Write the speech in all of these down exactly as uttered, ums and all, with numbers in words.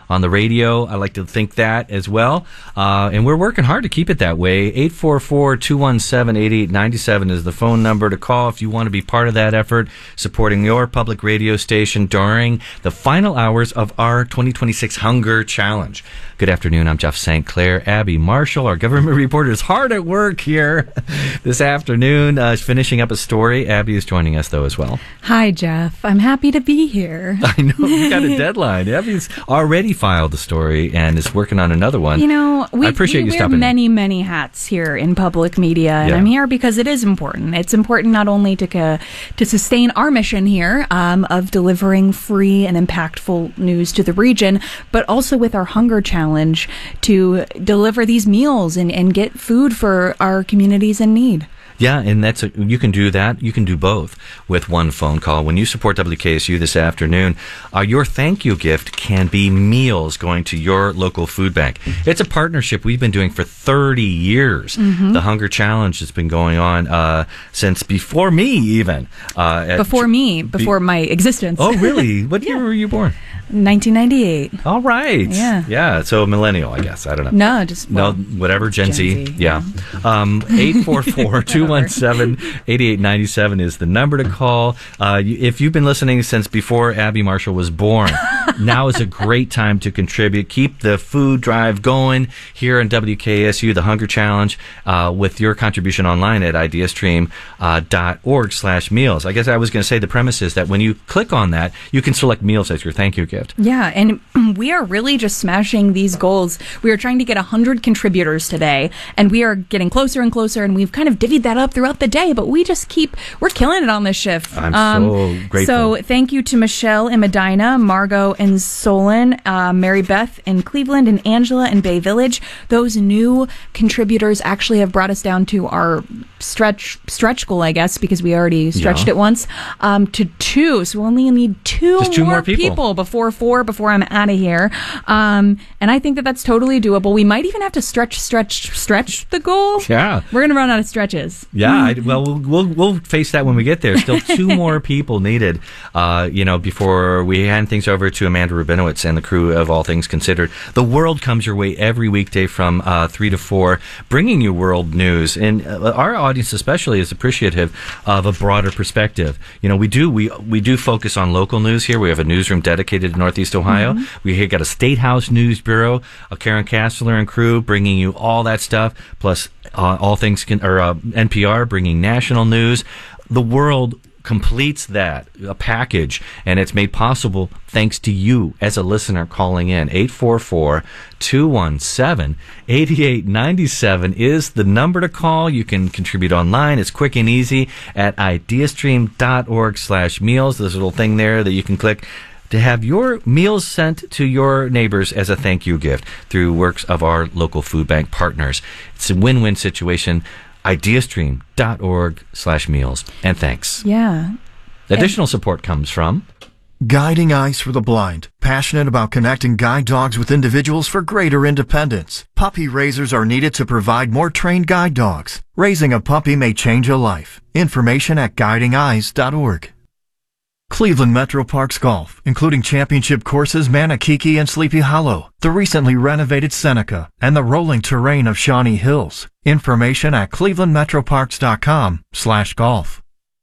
on the radio. I like to think that as well. Uh, and we're working hard to keep it that way. eight four four, two one seven, eight eight nine seven is the phone number to call if you want to be part of that effort, supporting your public radio station during the final hours of our twenty twenty-six Hunger Challenge. Good afternoon. I'm Jeff Saint Clair. Abby Marshall, our government reporter, is hard at work here this afternoon, uh, finishing up a story. Abby is joining us, though, as well. Hi, Jeff. I'm happy to be here. I know. We've got a deadline. Abby's already filed a story and is working on another one. You know, we, I appreciate we you wear stopping many, in. many hats here in public media, and Yeah. I'm here because it is important. It's important not only to uh, to sustain our mission here um, of delivering free and impactful news to the region, but also with our Hunger Challenge to deliver these meals and, and get food for our communities in need. Yeah, and that's a, you can do that. You can do both with one phone call. When you support W K S U this afternoon, uh, your thank you gift can be meals going to your local food bank. It's a partnership we've been doing for thirty years. Mm-hmm. The Hunger Challenge has been going on uh, since before me, even. Uh, at, Before me, before be, my existence. Oh, really? What Yeah. year were you born? nineteen ninety-eight. All right. Yeah. Yeah. So millennial, I guess. I don't know. No, just well, no, whatever. Gen, Gen Z. Z, Yeah. Um, eight four four, two one seven, eight eight nine seven is the number to call. Uh, you, if you've been listening since before Abby Marshall was born, now is a great time to contribute. Keep the food drive going here in W K S U, the Hunger Challenge, uh, with your contribution online at ideastream dot org slash meals. I guess I was going to say the premise is that when you click on that, you can select meals as your thank you gift. Yeah, and we are really just smashing these goals. We are trying to get one hundred contributors today, and we are getting closer and closer, and we've kind of divvied that up throughout the day, but we just keep, we're killing it on this shift. I'm um, so grateful. So thank you to Michelle in Medina, Margot in Solon, uh, Mary Beth in Cleveland, and Angela in Bay Village. Those new contributors actually have brought us down to our stretch stretch goal, I guess, because we already stretched Yeah. it once, um, to two. So we only need two, Just two more more people. people before four, before I'm out of here. Um, and I think that that's totally doable. We might even have to stretch, stretch, stretch the goal. Yeah. We're going to run out of stretches. Yeah, I, well, well, we'll we'll face that when we get there. Still two more people needed, uh, you know, before we hand things over to Amanda Rabinowitz and the crew of All Things Considered. The World comes your way every weekday from uh, three to four, bringing you world news. And uh, our audience especially is appreciative of a broader perspective. You know, we do we we do focus on local news here. We have a newsroom dedicated to Northeast Ohio. Mm-hmm. We got a State House News Bureau, a Karen Castler and crew bringing you all that stuff, plus uh, All Things can, or uh, N P R bringing national news. The World completes that a package, and it's made possible thanks to you as a listener calling in. Eight four four, two one seven, eight eight nine seven is the number to call. You can contribute online. It's quick and easy at ideastream dot org slash meals. There's a little thing there that you can click to have your meals sent to your neighbors as a thank you gift through works of our local food bank partners. It's a win-win situation. ideastream dot org slash meals. And thanks. Yeah. Additional support comes from Guiding Eyes for the Blind, passionate about connecting guide dogs with individuals for greater independence. Puppy raisers are needed to provide more trained guide dogs. Raising a puppy may change a life. Information at guiding eyes dot org. Cleveland Metro Parks Golf, including championship courses Manakiki and Sleepy Hollow, the recently renovated Seneca, and the rolling terrain of Shawnee Hills. Information at cleveland metro parks dot com slash golf.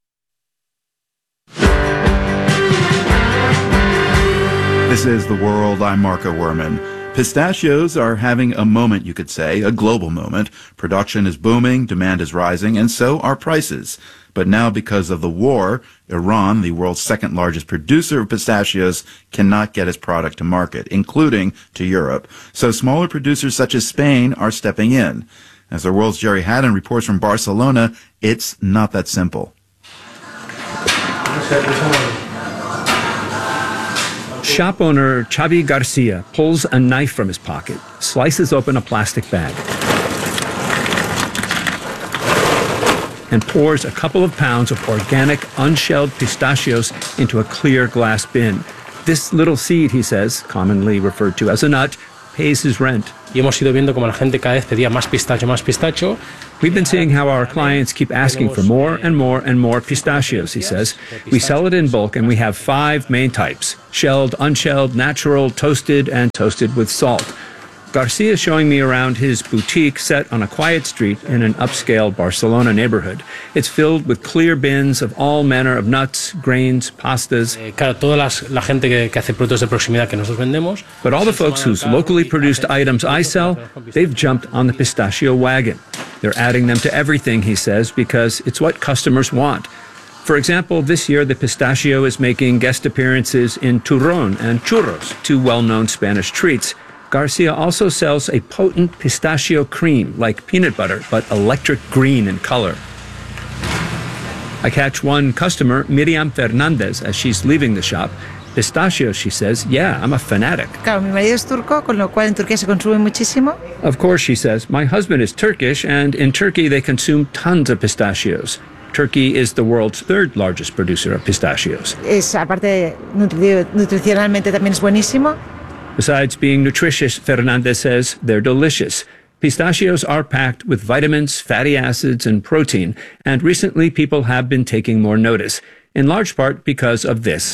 This is The World. I'm Marco Werman. Pistachios are having a moment, you could say, a global moment. Production is booming, demand is rising, and so are prices. But now, because of the war, Iran, the world's second largest producer of pistachios, cannot get its product to market, including to Europe. So smaller producers such as Spain are stepping in. As the world's Jerry Haddon reports from Barcelona, it's not that simple. Shop owner Xavi Garcia pulls a knife from his pocket, slices open a plastic bag, and pours a couple of pounds of organic, unshelled pistachios into a clear glass bin. This little seed, he says, commonly referred to as a nut, pays his rent. y hemos ido viendo como la gente cada vez pedía más pistacho, más pistacho. We've been seeing how our clients keep asking for more and more and more pistachios, he says. We sell it in bulk and we have five main types: shelled, unshelled, natural, toasted, and toasted with salt. Garcia is showing me around his boutique set on a quiet street in an upscale Barcelona neighborhood. It's filled with clear bins of all manner of nuts, grains, pastas. Eh, claro, toda las, la gente que, que hace productos de proximidad que nosotros vendemos. But all the folks whose locally produced items I sell, they've jumped on the pistachio wagon. They're adding them to everything, he says, because it's what customers want. For example, this year the pistachio is making guest appearances in turrón and churros, two well-known Spanish treats. Garcia also sells a potent pistachio cream, like peanut butter, but electric green in color. I catch one customer, Miriam Fernandez, as she's leaving the shop. Pistachios, she says, yeah, I'm a fanatic. Claro, mi marido es turco, con lo cual en Turquía se consume muchísimo. Of course, she says, my husband is Turkish, and in Turkey they consume tons of pistachios. Turkey is the world's third largest producer of pistachios. Es, aparte, nutri- nutricionalmente también es buenísimo. Besides being nutritious, Fernandez says, they're delicious. Pistachios are packed with vitamins, fatty acids, and protein, and recently people have been taking more notice, in large part because of this.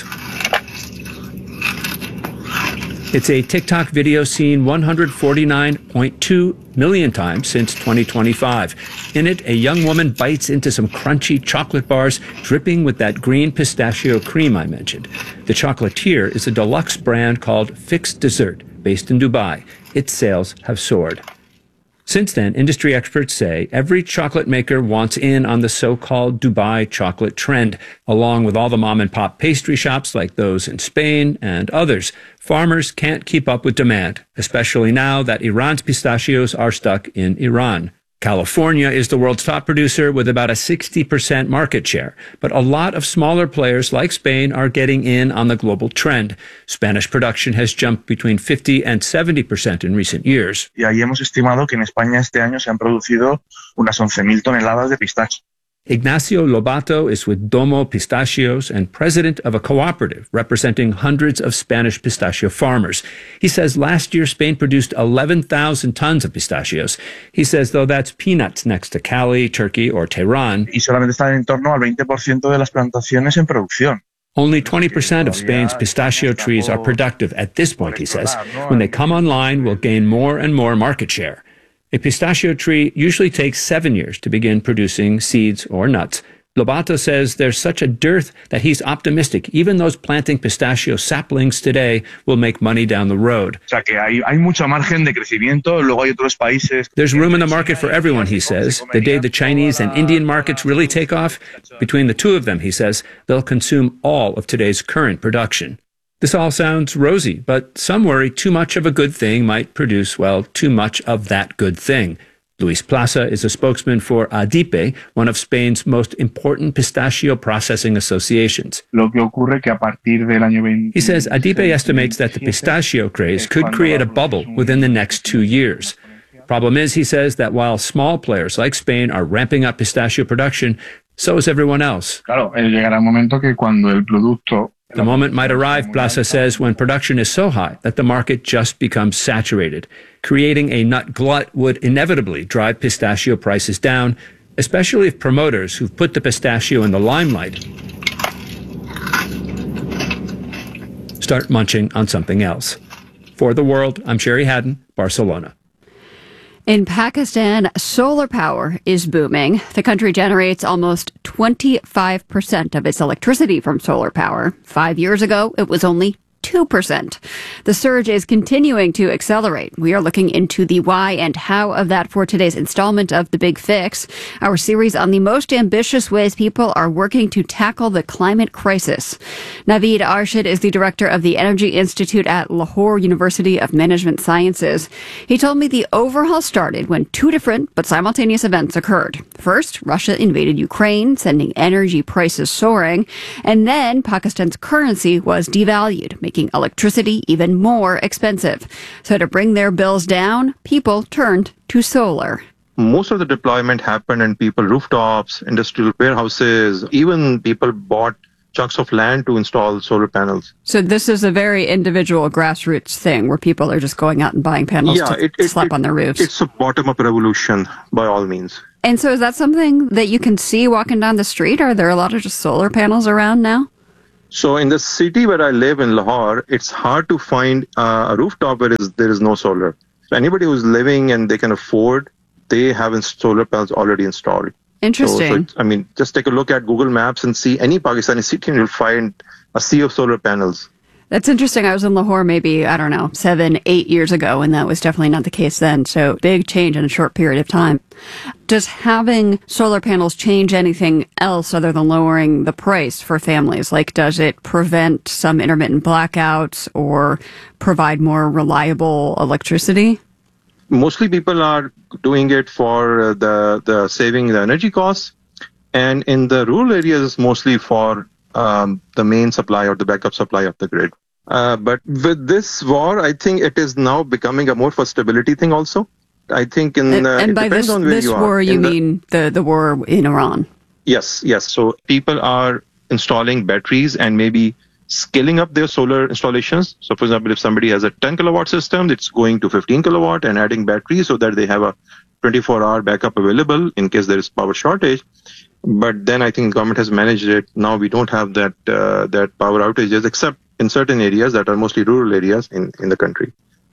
It's a TikTok video seen one hundred forty-nine point two million times since twenty twenty-five. In it, a young woman bites into some crunchy chocolate bars dripping with that green pistachio cream I mentioned. The chocolatier is a deluxe brand called Fix Dessert, based in Dubai. Its sales have soared. Since then, industry experts say every chocolate maker wants in on the so-called Dubai chocolate trend, along with all the mom-and-pop pastry shops like those in Spain and others. Farmers can't keep up with demand, especially now that Iran's pistachios are stuck in Iran. California is the world's top producer with about a sixty percent market share, but a lot of smaller players like Spain are getting in on the global trend. Spanish production has jumped between fifty and seventy percent in recent years. Y ahí hemos estimado que en España este año se han producido unas once mil toneladas de pistacho. Ignacio Lobato is with Domo Pistachios and president of a cooperative representing hundreds of Spanish pistachio farmers. He says last year Spain produced eleven thousand tons of pistachios. He says, though, that's peanuts next to Cali, Turkey, or Tehran. Y solamente están en torno al veinte por ciento de las plantaciones en producción. Only twenty percent of Spain's pistachio trees are productive at this point, he says. When they come online, we'll gain more and more market share. A pistachio tree usually takes seven years to begin producing seeds or nuts. Lobato says there's such a dearth that he's optimistic even those planting pistachio saplings today will make money down the road. O sea que hay, hay mucho margen de crecimiento. Luego hay otros países. There's room in the market for everyone, he says. The day the Chinese and Indian markets really take off, between the two of them, he says, they'll consume all of today's current production. This all sounds rosy, but some worry too much of a good thing might produce, well, too much of that good thing. Luis Plaza is a spokesman for ADIPE, one of Spain's most important pistachio processing associations. Lo que ocurre que a partir del año veinte He says ADIPE estimates that the pistachio craze could create a bubble within the next two years. Problem is, he says, that while small players like Spain are ramping up pistachio production, so is everyone else. Claro, llegará un momento que cuando el producto The moment might arrive, Plaza says, when production is so high that the market just becomes saturated. Creating a nut glut would inevitably drive pistachio prices down, especially if promoters who've put the pistachio in the limelight start munching on something else. For The World, I'm Sherry Haddon, Barcelona. In Pakistan, solar power is booming. The country generates almost twenty-five percent of its electricity from solar power. Five years ago, it was only two percent. The surge is continuing to accelerate. We are looking into the why and how of that for today's installment of The Big Fix, our series on the most ambitious ways people are working to tackle the climate crisis. Naveed Arshid is the director of the Energy Institute at Lahore University of Management Sciences. He told me the overhaul started when two different but simultaneous events occurred. First, Russia invaded Ukraine, sending energy prices soaring, and then Pakistan's currency was devalued, making electricity even more expensive. So to bring their bills down, people turned to solar. Most of the deployment happened in people rooftops, industrial warehouses, even people bought chunks of land to install solar panels. So this is a very individual grassroots thing where people are just going out and buying panels yeah, to it, it, slap it, on their roofs. It's a bottom-up revolution by all means. And so is that something that you can see walking down the street? Are there a lot of just solar panels around now? So in the city where I live in Lahore, it's hard to find uh, a rooftop where is, there is no solar. So anybody who's living and they can afford, they have solar panels already installed. Interesting. So, so I mean, just take a look at Google Maps and see any Pakistani city and you'll find a sea of solar panels. That's interesting. I was in Lahore maybe, I don't know, seven, eight years ago, and that was definitely not the case then. So big change in a short period of time. Does having solar panels change anything else other than lowering the price for families? Like, does it prevent some intermittent blackouts or provide more reliable electricity? Mostly people are doing it for the, the saving the energy costs. And in the rural areas, it's mostly for um, the main supply or the backup supply of the grid. Uh, but with this war, I think it is now becoming a more for stability thing also. I think in And, uh, and it by depends this, on where this you are. war, you In the- mean the, the war in Iran? Yes, yes. So people are installing batteries and maybe scaling up their solar installations. So for example, if somebody has a ten kilowatt system, it's going to fifteen kilowatt and adding batteries so that they have a twenty-four hour backup available in case there is power shortage. But then I think government has managed it. Now we don't have that uh, that power outages except in certain areas that are mostly rural areas in, in the country.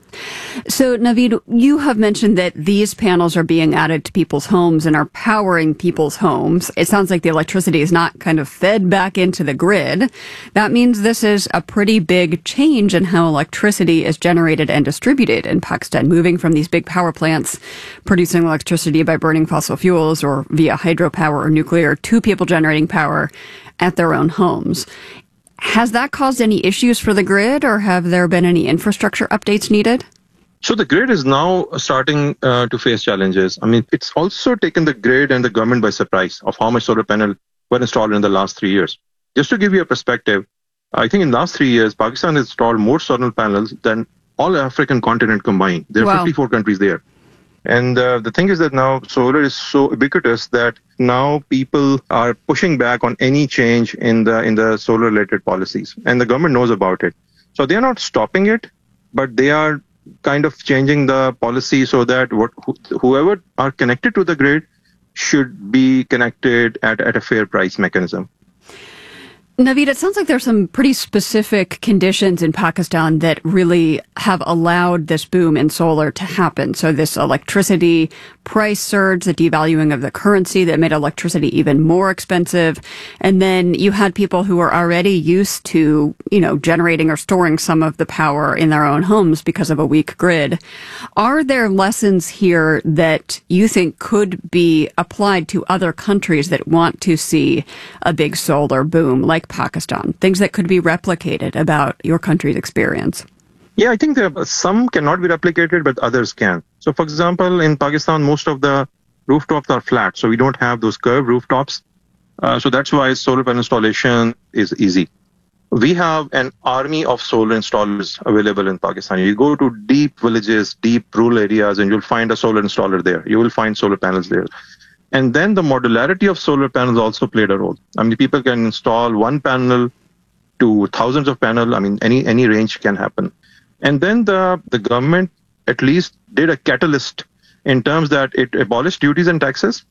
So, Naveed, you have mentioned that these panels are being added to people's homes and are powering people's homes. It sounds like the electricity is not kind of fed back into the grid. That means this is a pretty big change in how electricity is generated and distributed in Pakistan, moving from these big power plants producing electricity by burning fossil fuels or via hydropower or nuclear to people generating power at their own homes. Has that caused any issues for the grid, or have there been any infrastructure updates needed? So the grid is now starting uh, to face challenges. I mean, it's also taken the grid and the government by surprise of how much solar panel were installed in the last three years. Just to give you a perspective, I think in the last three years, Pakistan has installed more solar panels than all African continent combined. There are Wow. fifty-four countries there. And uh, the thing is that now solar is so ubiquitous that now people are pushing back on any change in the in the solar related policies, and the government knows about it. So they are not stopping it, but they are kind of changing the policy so that what wh- whoever are connected to the grid should be connected at, at a fair price mechanism. Naveed, it sounds like there's some pretty specific conditions in Pakistan that really have allowed this boom in solar to happen. So this electricity price surge, the devaluing of the currency that made electricity even more expensive. And then you had people who were already used to, you know, generating or storing some of the power in their own homes because of a weak grid. Are there lessons here that you think could be applied to other countries that want to see a big solar boom, like Pakistan, things that could be replicated about your country's experience? Yeah, I think there are, some cannot be replicated, but others can. So, for example, in Pakistan, most of the rooftops are flat, so we don't have those curved rooftops. Uh, so that's why solar panel installation is easy. We have an army of solar installers available in Pakistan. You go to deep villages, deep rural areas, and you'll find a solar installer there. You will find solar panels there. And then the modularity of solar panels also played a role. I mean, people can install one panel to thousands of panels. I mean, any any range can happen. And then the, the government at least did a catalyst in terms that it abolished duties and taxes,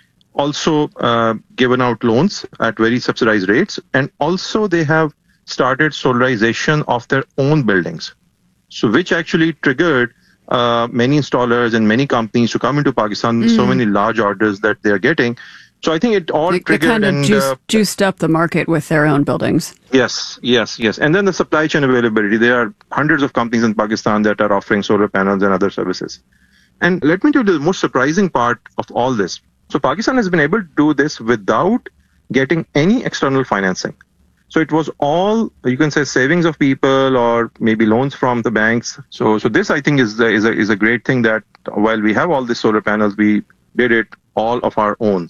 also uh, given out loans at very subsidized rates, and also they have started solarization of their own buildings. So which actually triggered Uh, many installers and many companies to come into Pakistan, mm. so many large orders that they're getting. So I think it all They, they triggered kind of and juiced, uh, juiced up the market with their own buildings. yes, yes, yes. And then the supply chain availability. There are hundreds of companies in Pakistan that are offering solar panels and other services. And let me tell you the most surprising part of all this. So Pakistan has been able to do this without getting any external financing. So it was all, you can say, savings of people or maybe loans from the banks. So so this, I think, is the, is a is a great thing that while we have all these solar panels, we did it all of our own.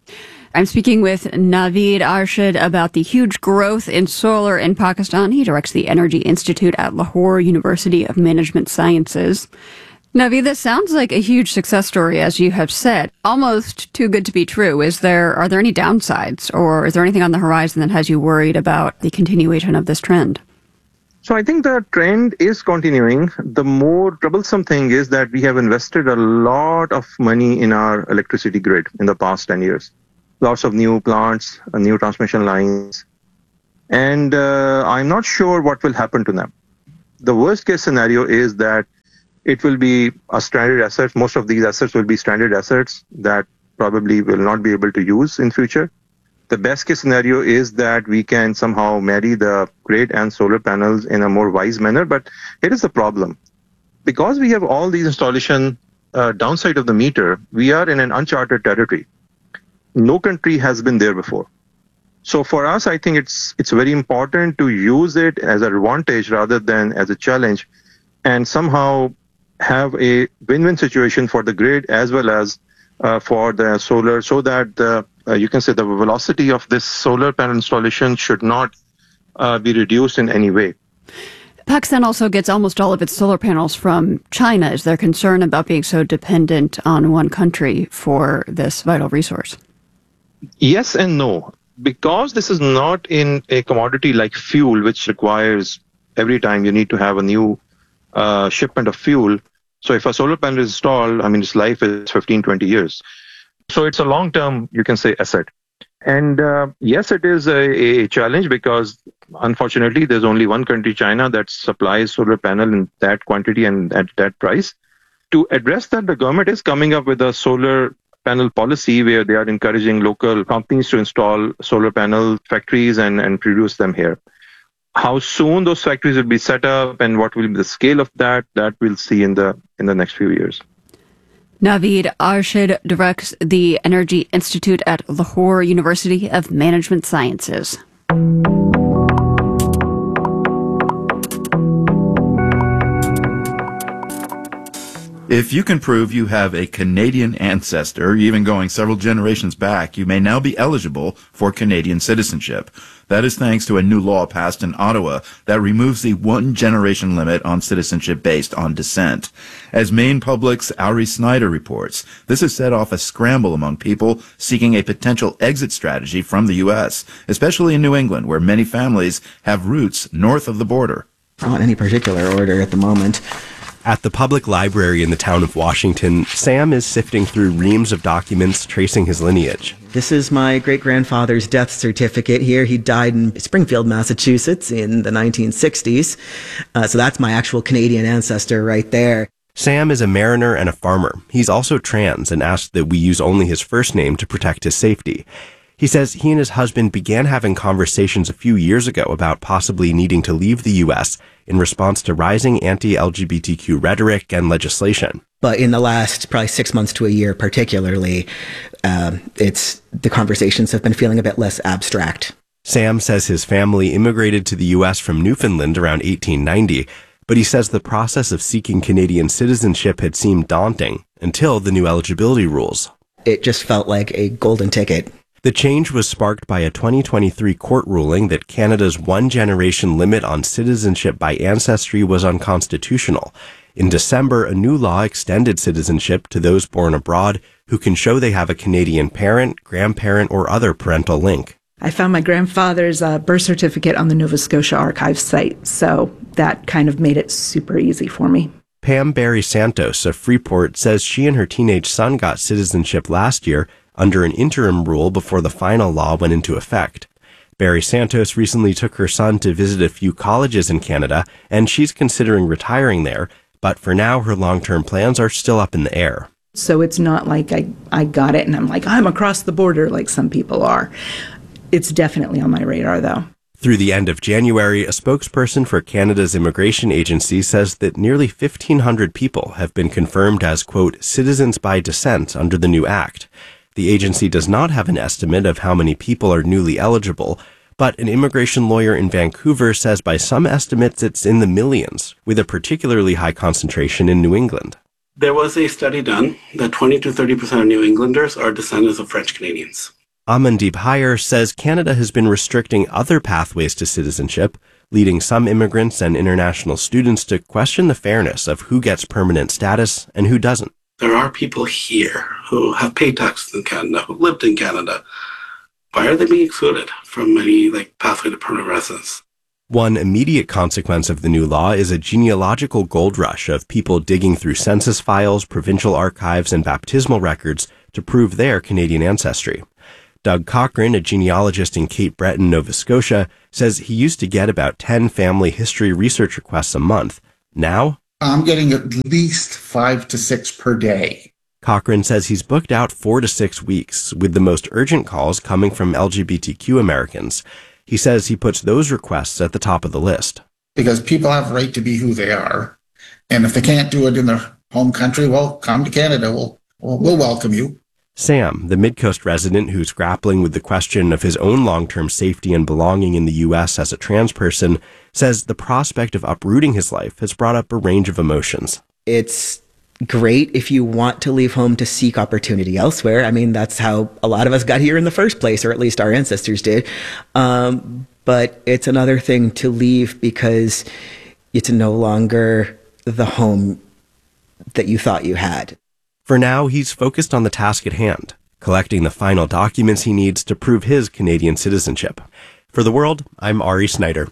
I'm speaking with Naveed Arshad about the huge growth in solar in Pakistan. He directs the Energy Institute at Lahore University of Management Sciences. Navi, this sounds like a huge success story, as you have said. Almost too good to be true. Is there, are there any downsides, or is there anything on the horizon that has you worried about the continuation of this trend? So I think the trend is continuing. The more troublesome thing is that we have invested a lot of money in our electricity grid in the past ten years. Lots of new plants, uh, new transmission lines. And uh, I'm not sure what will happen to them. The worst case scenario is that it will be a stranded asset. Most of these assets will be stranded assets that probably will not be able to use in future. The best case scenario is that we can somehow marry the grid and solar panels in a more wise manner. But here is the problem. Because we have all these installation uh, downside of the meter, we are in an uncharted territory. No country has been there before. So for us, I think it's it's very important to use it as an advantage rather than as a challenge, and somehow have a win-win situation for the grid as well as uh, for the solar, so that the Uh, you can say the velocity of this solar panel installation should not uh, be reduced in any way. Pakistan also gets almost all of its solar panels from China. Is there concern about being so dependent on one country for this vital resource? Yes and no. Because this is not in a commodity like fuel, which requires every time you need to have a new uh, shipment of fuel. So if a solar panel is installed, I mean, its life is fifteen, twenty years. So it's a long-term, you can say, asset. And uh, yes, it is a, a challenge because, unfortunately, there's only one country, China, that supplies solar panel in that quantity and at that price. To address that, the government is coming up with a solar panel policy where they are encouraging local companies to install solar panel factories and, and produce them here. How soon those factories will be set up and what will be the scale of that, that we'll see in the in the next few years. Naveed Arshid directs the Energy Institute at Lahore University of Management Sciences. If you can prove you have a Canadian ancestor, even going several generations back, you may now be eligible for Canadian citizenship. That is thanks to a new law passed in Ottawa that removes the one-generation limit on citizenship based on descent. As Maine Public's Ari Snyder reports, this has set off a scramble among people seeking a potential exit strategy from the U S, especially in New England, where many families have roots north of the border. Not in any particular order at the moment. At the public library in the town of Washington, Sam is sifting through reams of documents tracing his lineage. This is my great-grandfather's death certificate here. He died in Springfield, Massachusetts in the nineteen sixties. Uh, so that's my actual Canadian ancestor right there. Sam is a mariner and a farmer. He's also trans and asked that we use only his first name to protect his safety. He says he and his husband began having conversations a few years ago about possibly needing to leave the U S in response to rising anti-L G B T Q rhetoric and legislation. But in the last probably six months to a year particularly, um, it's the conversations have been feeling a bit less abstract. Sam says his family immigrated to the U S from Newfoundland around eighteen ninety, but he says the process of seeking Canadian citizenship had seemed daunting until the new eligibility rules. It just felt like a golden ticket. The change was sparked by a twenty twenty-three court ruling that Canada's one-generation limit on citizenship by ancestry was unconstitutional. In December, a new law extended citizenship to those born abroad who can show they have a Canadian parent, grandparent, or other parental link. I found my grandfather's uh, birth certificate on the Nova Scotia Archives site, so that kind of made it super easy for me. Pam Barry Santos of Freeport says she and her teenage son got citizenship last year under an interim rule before the final law went into effect. Barry Santos recently took her son to visit a few colleges in Canada, and she's considering retiring there, but for now her long-term plans are still up in the air. So it's not like I, I got it and I'm like, I'm across the border like some people are. It's definitely on my radar, though. Through the end of January, a spokesperson for Canada's immigration agency says that nearly fifteen hundred people have been confirmed as, quote, citizens by descent under the new act. The agency does not have an estimate of how many people are newly eligible, but an immigration lawyer in Vancouver says by some estimates it's in the millions, with a particularly high concentration in New England. There was a study done that twenty to thirty percent of New Englanders are descendants of French Canadians. Amandeep Hire says Canada has been restricting other pathways to citizenship, leading some immigrants and international students to question the fairness of who gets permanent status and who doesn't. There are people here who have paid taxes in Canada, who lived in Canada. Why are they being excluded from any like pathway to permanent residence? One immediate consequence of the new law is a genealogical gold rush of people digging through census files, provincial archives, and baptismal records to prove their Canadian ancestry. Doug Cochran, a genealogist in Cape Breton, Nova Scotia, says he used to get about ten family history research requests a month. Now, I'm getting at least five to six per day. Cochran says he's booked out four to six weeks, with the most urgent calls coming from L G B T Q Americans. He says he puts those requests at the top of the list. Because people have a right to be who they are. And if they can't do it in their home country, well, come to Canada. We'll, we'll, we'll welcome you. Sam, the Midcoast resident who's grappling with the question of his own long-term safety and belonging in the U S as a trans person, says the prospect of uprooting his life has brought up a range of emotions. It's great if you want to leave home to seek opportunity elsewhere. I mean, that's how a lot of us got here in the first place, or at least our ancestors did. Um, but it's another thing to leave because it's no longer the home that you thought you had. For now, he's focused on the task at hand, collecting the final documents he needs to prove his Canadian citizenship. For The World, I'm Ari Snyder.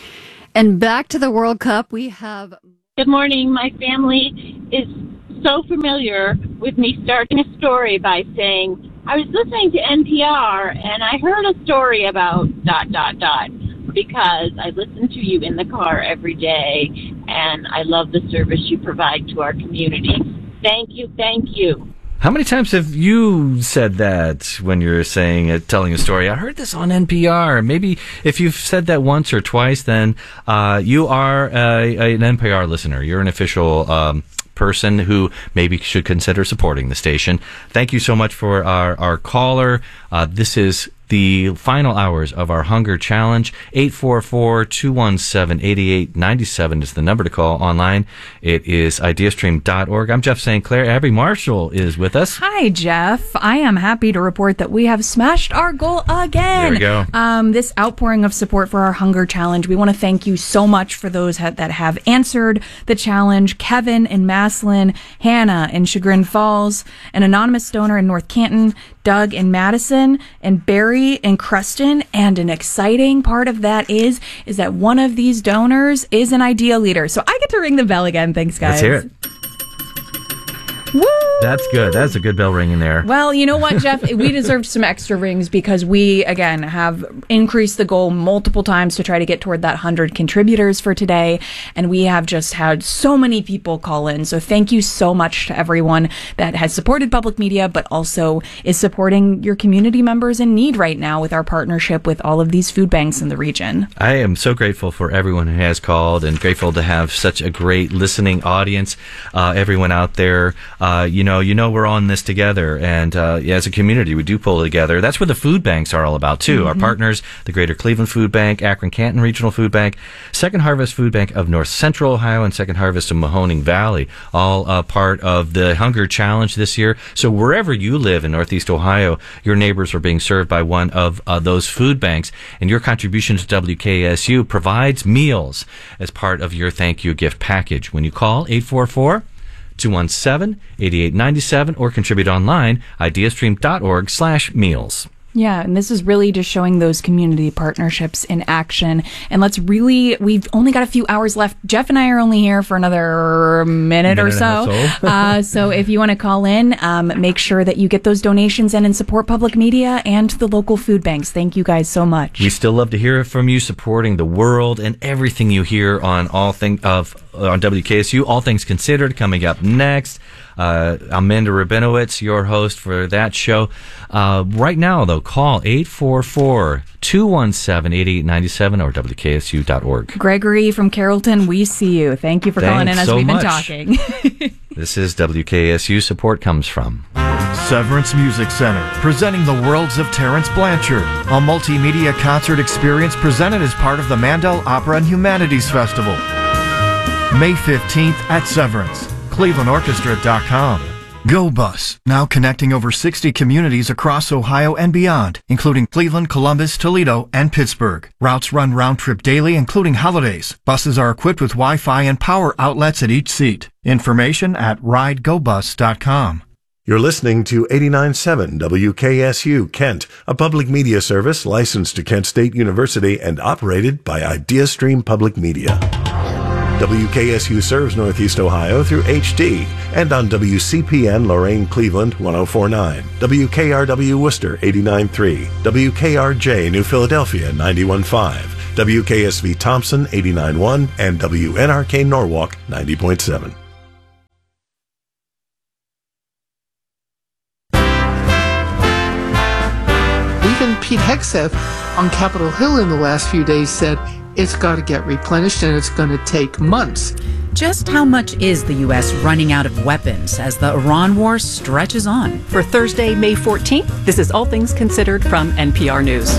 And back to the World Cup, we have... Good morning. My family is so familiar with me starting a story by saying, I was listening to N P R and I heard a story about dot, dot, dot, because I listen to you in the car every day and I love the service you provide to our community. Thank you, thank you. How many times have you said that when you're saying it, telling a story? I heard this on N P R. Maybe if you've said that once or twice, then uh, you are a, an N P R listener. You're an official um, person who maybe should consider supporting the station. Thank you so much for our, our caller. Uh, this is the final hours of our Hunger Challenge. eight four four, two one seven, eight eight nine seven is the number to call online. It is ideastream dot org. I'm Jeff Saint Clair. Abby Marshall is with us. Hi, Jeff. I am happy to report that we have smashed our goal again. There we go. Um, this outpouring of support for our Hunger Challenge. We want to thank you so much for those ha- that have answered the challenge. Kevin in Maslin, Hannah in Chagrin Falls, an anonymous donor in North Canton, Doug in Madison, and Barry in Cruston. And an exciting part of that is is that one of these donors is an IDEA leader. So I get to ring the bell again. Thanks, guys. Let's hear it. Woo! That's good. That's a good bell ringing there. Well, you know what, Jeff? We deserved some extra rings because we, again, have increased the goal multiple times to try to get toward that one hundred contributors for today. And we have just had so many people call in. So thank you so much to everyone that has supported public media, but also is supporting your community members in need right now with our partnership with all of these food banks in the region. I am so grateful for everyone who has called and grateful to have such a great listening audience. Uh, everyone out there, uh, you know, you know we're on this together, and uh, yeah, as a community, we do pull together. That's what the food banks are all about, too. Mm-hmm. Our partners, the Greater Cleveland Food Bank, Akron-Canton Regional Food Bank, Second Harvest Food Bank of North Central Ohio, and Second Harvest of Mahoning Valley, all uh, part of the Hunger Challenge this year. So wherever you live in Northeast Ohio, your neighbors are being served by one of uh, those food banks, and your contribution to W K S U provides meals as part of your thank you gift package. When you call eight four four, two one seven, eight eight nine seven or contribute online, ideastream dot org slash meals. Yeah, and this is really just showing those community partnerships in action. And let's really, we've only got a few hours left. Jeff and I are only here for another minute, minute or so. uh, so if you want to call in, um, make sure that you get those donations in and support public media and the local food banks. Thank you guys so much. We still love to hear from you, supporting the world and everything you hear on all thing of on W K S U. All Things Considered coming up next. Uh, Amanda Rabinowitz, your host for that show. Uh, right now, though, call eight four four, two one seven, eight eight nine seven or W K S U dot org. Gregory from Carrollton, we see you. Thank you for Thanks calling in as so we've been much. talking. This is W K S U. Support comes from Severance Music Center, presenting the worlds of Terrence Blanchard, a multimedia concert experience presented as part of the Mandel Opera and Humanities Festival. May fifteenth at Severance. Cleveland Orchestra dot com. GoBus, now connecting over sixty communities across Ohio and beyond, including Cleveland, Columbus, Toledo, and Pittsburgh. Routes run round-trip daily, including holidays. Buses are equipped with Wi-Fi and power outlets at each seat. Information at ride go bus dot com. You're listening to eighty-nine point seven W K S U Kent, a public media service licensed to Kent State University and operated by IdeaStream Public Media. W K S U serves Northeast Ohio through H D and on W C P N Lorain Cleveland one oh four point nine, W K R W Worcester eighty-nine point three, W K R J New Philadelphia ninety-one point five, W K S V Thompson eighty-nine point one, and W N R K Norwalk ninety point seven. Even Pete Hegseth on Capitol Hill in the last few days said it's got to get replenished and it's going to take months. Just how much is the U S running out of weapons as the Iran war stretches on? For Thursday, May fourteenth, this is All Things Considered from N P R News.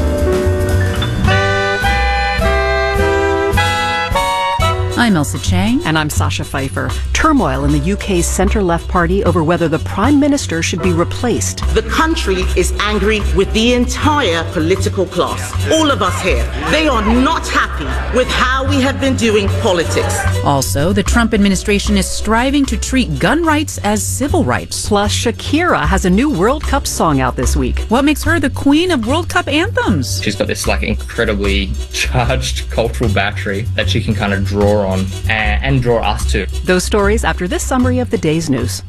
I'm Elsa Chang. And I'm Sasha Pfeiffer. Turmoil in the U K's centre-left party over whether the Prime Minister should be replaced. The country is angry with the entire political class. All of us here. They are not happy with how we have been doing politics. Also, the Trump administration is striving to treat gun rights as civil rights. Plus, Shakira has a new World Cup song out this week. What makes her the queen of World Cup anthems? She's got this like incredibly charged cultural battery that she can kind of draw on. And, and draw us to. Those stories after this summary of the day's news.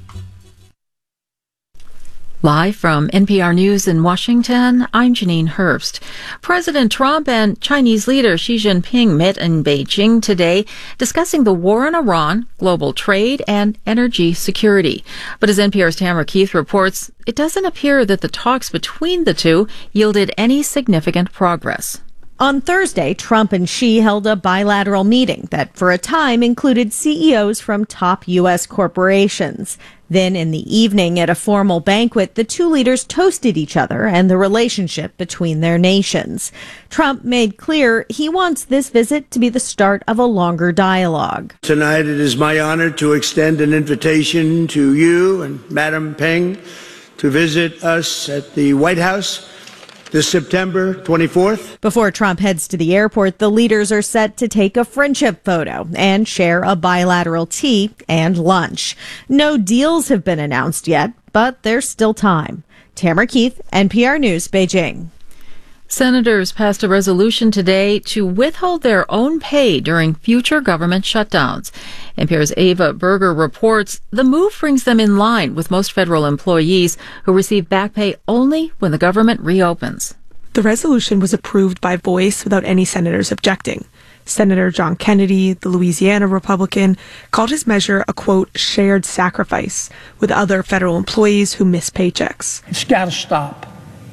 Live from N P R News in Washington, I'm Janine Herbst. President Trump and Chinese leader Xi Jinping met in Beijing today, discussing the war in Iran, global trade, and energy security. But as N P R's Tamara Keith reports, it doesn't appear that the talks between the two yielded any significant progress. On Thursday, Trump and Xi held a bilateral meeting that, for a time, included C E Os from top U S corporations. Then, in the evening, at a formal banquet, the two leaders toasted each other and the relationship between their nations. Trump made clear he wants this visit to be the start of a longer dialogue. Tonight, it is my honor to extend an invitation to you and Madam Peng to visit us at the White House this September twenty-fourth. Before Trump heads to the airport, the leaders are set to take a friendship photo and share a bilateral tea and lunch. No deals have been announced yet, but there's still time. Tamara Keith, N P R News, Beijing. Senators passed a resolution today to withhold their own pay during future government shutdowns. N P R's Ava Berger reports the move brings them in line with most federal employees who receive back pay only when the government reopens. The resolution was approved by voice without any senators objecting. Senator John Kennedy, the Louisiana Republican, called his measure a, quote, shared sacrifice with other federal employees who miss paychecks. It's got to stop.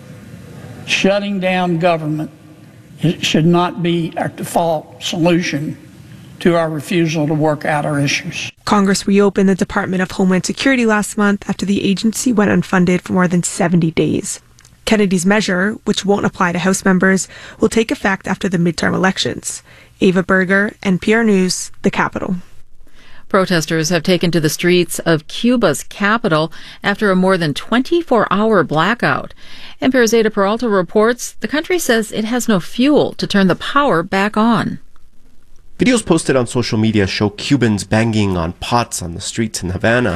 Shutting down government it should not be our default solution to our refusal to work out our issues. Congress reopened the Department of Homeland Security last month after the agency went unfunded for more than seventy days. Kennedy's measure, which won't apply to House members, will take effect after the midterm elections. Ava Berger, N P R News, the Capitol. Protesters have taken to the streets of Cuba's capital after a more than twenty-four hour blackout. N P R's Ada Peralta reports the country says it has no fuel to turn the power back on. Videos posted on social media show Cubans banging on pots on the streets in Havana.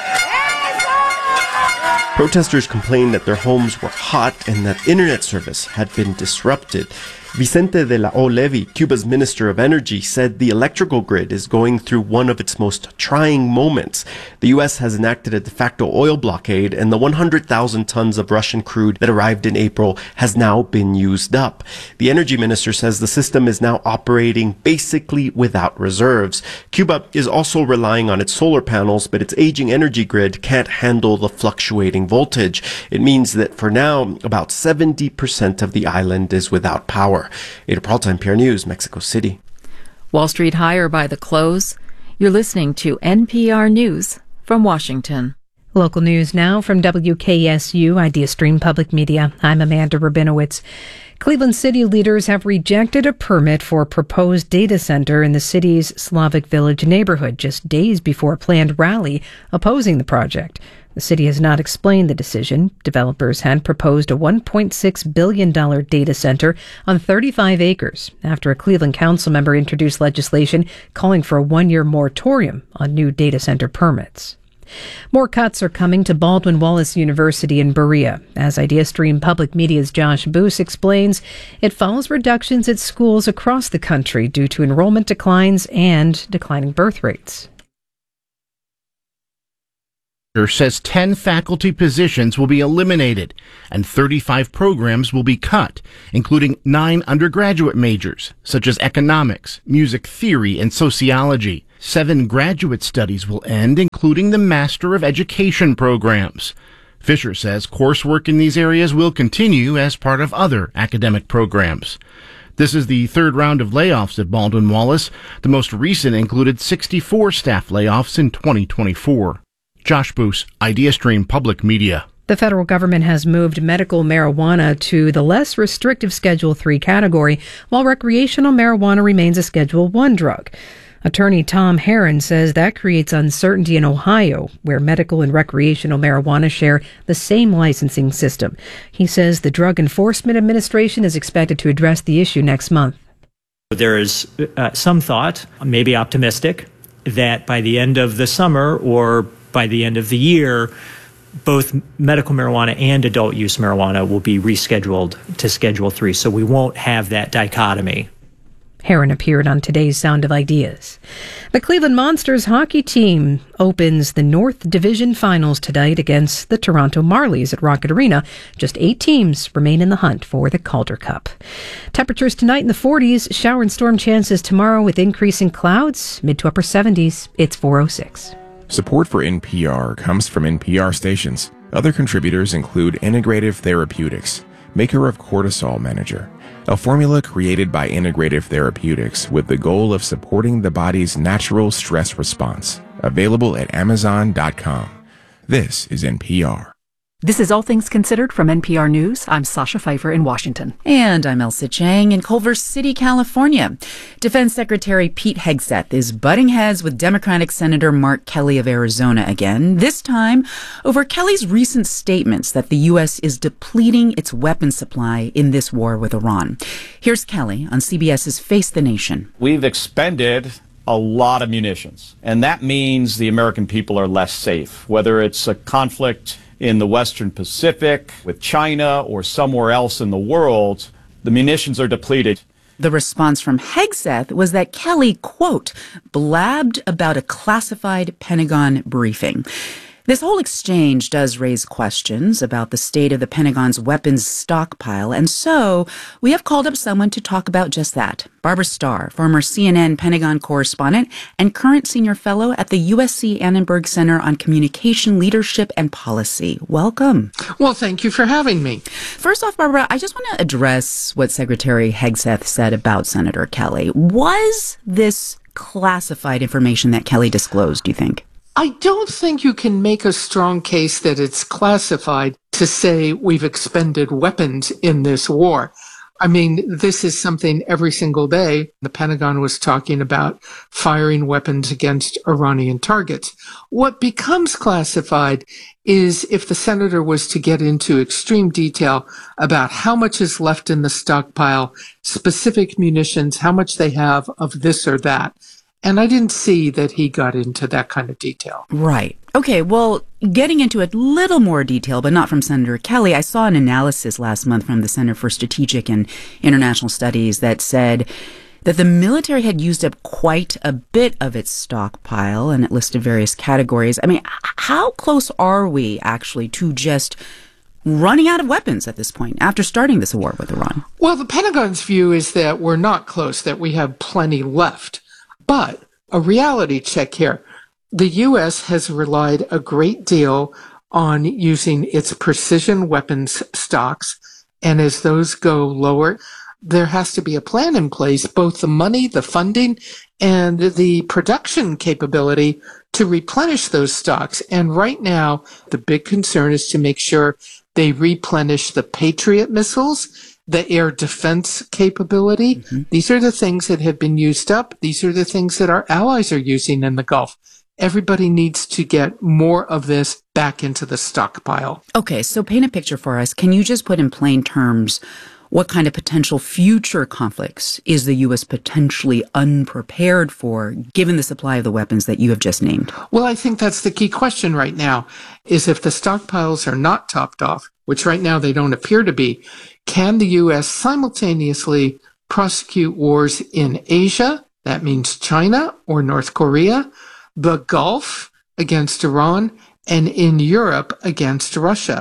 Protesters complained that their homes were hot and that internet service had been disrupted. Vicente de la O. Levy, Cuba's Minister of Energy, said the electrical grid is going through one of its most trying moments. The U S has enacted a de facto oil blockade, and the one hundred thousand tons of Russian crude that arrived in April has now been used up. The energy minister says the system is now operating basically without reserves. Cuba is also relying on its solar panels, but its aging energy grid can't handle the fluctuating voltage. It means that for now, about seventy percent of the island is without power. Ada Peralta, N P R News, Mexico City. Wall Street higher by the close. You're listening to N P R News from Washington. Local news now from W K S U, IdeaStream Public Media. I'm Amanda Rabinowitz. Cleveland city leaders have rejected a permit for a proposed data center in the city's Slavic Village neighborhood just days before a planned rally opposing the project. The city has not explained the decision. Developers had proposed a one point six billion dollars data center on thirty-five acres after a Cleveland council member introduced legislation calling for a one-year moratorium on new data center permits. More cuts are coming to Baldwin Wallace University in Berea. As IdeaStream Public Media's Josh Boos explains, it follows reductions at schools across the country due to enrollment declines and declining birth rates. Says ten faculty positions will be eliminated and thirty-five programs will be cut, including nine undergraduate majors, such as economics, music theory, and sociology. Seven graduate studies will end, including the Master of Education programs. Fisher says coursework in these areas will continue as part of other academic programs. This is the third round of layoffs at Baldwin Wallace. The most recent included sixty-four staff layoffs in twenty twenty-four. Josh Boos, IdeaStream Public Media. The federal government has moved medical marijuana to the less restrictive Schedule three category, while recreational marijuana remains a Schedule one drug. Attorney Tom Herron says that creates uncertainty in Ohio, where medical and recreational marijuana share the same licensing system. He says the Drug Enforcement Administration is expected to address the issue next month. There is uh, some thought, maybe optimistic, that by the end of the summer or by the end of the year, both medical marijuana and adult use marijuana will be rescheduled to Schedule three, so we won't have that dichotomy. Herron appeared on today's Sound of Ideas. The Cleveland Monsters hockey team opens the North Division Finals tonight against the Toronto Marlies at Rocket Arena. Just eight teams remain in the hunt for the Calder Cup. Temperatures tonight in the forties, shower and storm chances tomorrow with increasing clouds, mid to upper seventies. It's four oh six. Support for N P R comes from N P R stations. Other contributors include Integrative Therapeutics, maker of Cortisol Manager, a formula created by Integrative Therapeutics with the goal of supporting the body's natural stress response. Available at amazon dot com. This is N P R. This is All Things Considered from N P R News. I'm Sasha Pfeiffer in Washington. And I'm Elsa Chang in Culver City, California. Defense Secretary Pete Hegseth is butting heads with Democratic Senator Mark Kelly of Arizona again, this time over Kelly's recent statements that the U S is depleting its weapons supply in this war with Iran. Here's Kelly on CBS's Face the Nation. We've expended a lot of munitions, and that means the American people are less safe, whether it's a conflict in the Western Pacific, with China, or somewhere else in the world. The munitions are depleted. The response from Hegseth was that Kelly, quote, blabbed about a classified Pentagon briefing. This whole exchange does raise questions about the state of the Pentagon's weapons stockpile, and so we have called up someone to talk about just that. Barbara Starr, former C N N Pentagon correspondent and current senior fellow at the U S C Annenberg Center on Communication Leadership and Policy. Welcome. Well, thank you for having me. First off, Barbara, I just want to address what Secretary Hegseth said about Senator Kelly. Was this classified information that Kelly disclosed, do you think? I don't think you can make a strong case that it's classified to say we've expended weapons in this war. I mean, this is something every single day the Pentagon was talking about firing weapons against Iranian targets. What becomes classified is if the senator was to get into extreme detail about how much is left in the stockpile, specific munitions, how much they have of this or that. And I didn't see that he got into that kind of detail. Right. Okay, well, getting into a little more detail, but not from Senator Kelly, I saw an analysis last month from the Center for Strategic and International Studies that said that the military had used up quite a bit of its stockpile, and it listed various categories. I mean, how close are we actually to just running out of weapons at this point after starting this war with Iran? Well, the Pentagon's view is that we're not close, that we have plenty left. But a reality check here. The U S has relied a great deal on using its precision weapons stocks. And as those go lower, there has to be a plan in place, both the money, the funding, and the production capability to replenish those stocks. And right now, the big concern is to make sure they replenish the Patriot missiles, the air defense capability. Mm-hmm. These are the things that have been used up. These are the things that our allies are using in the Gulf. Everybody needs to get more of this back into the stockpile. Okay, so paint a picture for us. Can you just put in plain terms what kind of potential future conflicts is the U S potentially unprepared for, given the supply of the weapons that you have just named? Well, I think that's the key question right now, is if the stockpiles are not topped off, which right now they don't appear to be, can the U S simultaneously prosecute wars in Asia, that means China or North Korea, the Gulf against Iran, and in Europe against Russia?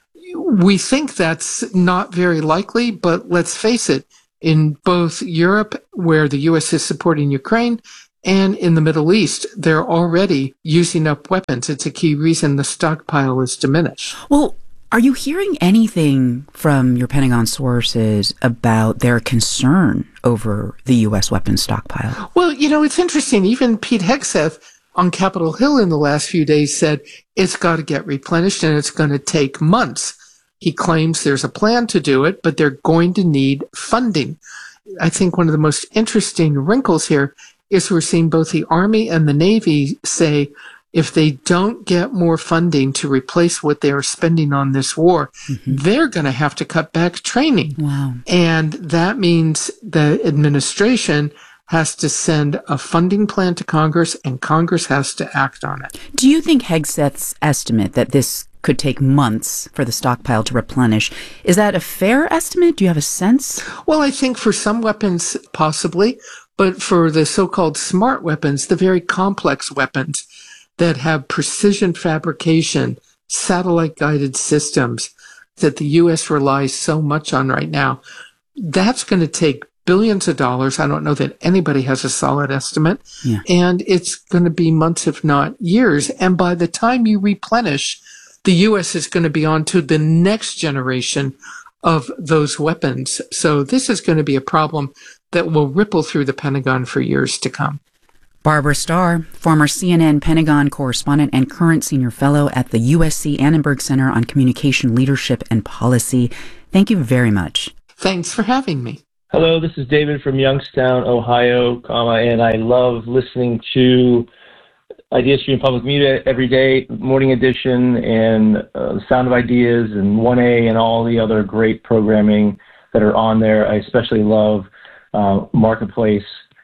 We think that's not very likely, but let's face it, in both Europe, where the U S is supporting Ukraine, and in the Middle East, they're already using up weapons. It's a key reason the stockpile is diminished. Well, are you hearing anything from your Pentagon sources about their concern over the U S weapons stockpile? Well, you know, it's interesting. Even Pete Hegseth on Capitol Hill in the last few days said it's got to get replenished and it's going to take months. He claims there's a plan to do it, but they're going to need funding. I think one of the most interesting wrinkles here is we're seeing both the Army and the Navy say if they don't get more funding to replace what they are spending on this war, mm-hmm. they're going to have to cut back training. Wow. And that means the administration has to send a funding plan to Congress, and Congress has to act on it. Do you think Hegseth's estimate that this could take months for the stockpile to replenish, is that a fair estimate? Do you have a sense? Well, I think for some weapons, possibly, but for the so-called smart weapons, the very complex weapons that have precision fabrication, satellite-guided systems that the U S relies so much on right now, that's going to take billions of dollars. I don't know that anybody has a solid estimate. Yeah. And it's going to be months, if not years. And by the time you replenish, the U S is going to be on to the next generation of those weapons. So this is going to be a problem that will ripple through the Pentagon for years to come. Barbara Starr, former C N N Pentagon correspondent and current senior fellow at the U S C Annenberg Center on Communication Leadership and Policy. Thank you very much. Thanks for having me. Hello, this is David from Youngstown, Ohio, comma, and I love listening to IdeaStream Public Media every day, Morning Edition, and uh, Sound of Ideas, and one A, and all the other great programming that are on there. I especially love uh, Marketplace,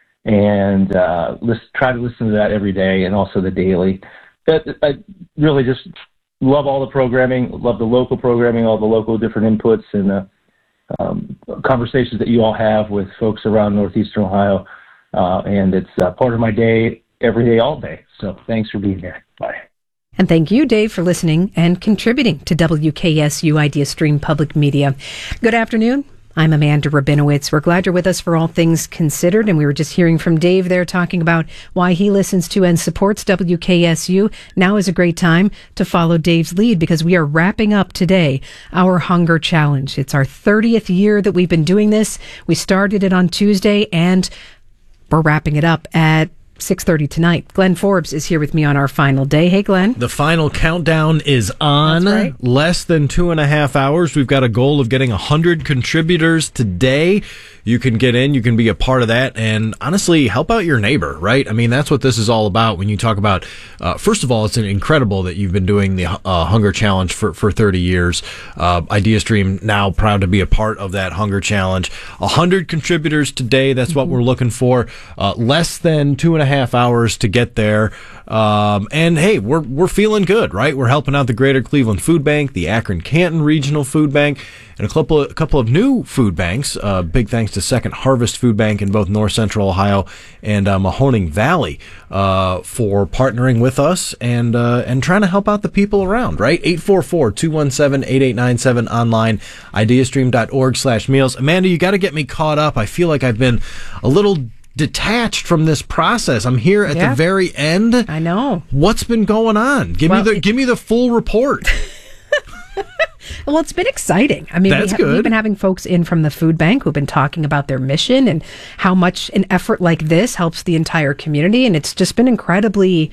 and uh, list, try to listen to that every day, and also the Daily. That, I really just love all the programming, love the local programming, all the local different inputs, and uh, Um, conversations that you all have with folks around Northeastern Ohio, uh, and it's uh, part of my day, every day, all day. So thanks for being here. Bye. And thank you, Dave, for listening and contributing to W K S U IdeaStream Public Media. Good afternoon. I'm Amanda Rabinowitz. We're glad you're with us for All Things Considered, and we were just hearing from Dave there talking about why he listens to and supports W K S U. Now is a great time to follow Dave's lead because we are wrapping up today our Hunger Challenge. It's our thirtieth year that we've been doing this. We started it on Tuesday, and we're wrapping it up at six thirty tonight. Glenn Forbes is here with me on our final day. Hey, Glenn. The final countdown is on. That's right. Less than two and a half hours. We've got a goal of getting one hundred contributors today. You can get in, you can be a part of that, and honestly, help out your neighbor, right? I mean, that's what this is all about when you talk about, uh, first of all, it's incredible that you've been doing the uh, Hunger Challenge for, for thirty years. Uh, IdeaStream now proud to be a part of that Hunger Challenge. one hundred contributors today, that's what we're looking for. Uh, less than two and a half hours to get there. Um, and hey, we're we're feeling good, right? We're helping out the Greater Cleveland Food Bank, the Akron Canton Regional Food Bank, and a couple of, a couple of new food banks. Uh, big thanks to Second Harvest Food Bank in both North Central Ohio and uh, Mahoning Valley uh, for partnering with us and uh, and trying to help out the people around, right? eight four four, two one seven, eight eight nine seven online, ideastream.org slash meals. Amanda, you got to get me caught up. I feel like I've been a little detached from this process. I'm here at yeah. the very end. I know. What's been going on? Give well, me the it, give me the full report. Well, it's been exciting. I mean, That's we ha- good. we've been having folks in from the food bank who've been talking about their mission and how much an effort like this helps the entire community. And it's just been incredibly